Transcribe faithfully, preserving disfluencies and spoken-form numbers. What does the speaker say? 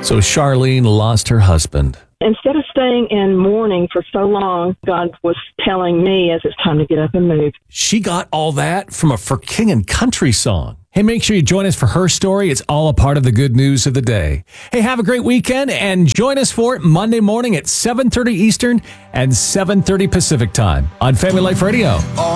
So Charlene lost her husband. Instead of staying in mourning for so long, God was telling me as it's time to get up and move. She got all that from a For King and Country song. Hey, make sure you join us for her story. It's all a part of the good news of the day. Hey, have a great weekend and join us for it Monday morning at seven thirty Eastern and seven thirty Pacific time on Family Life Radio.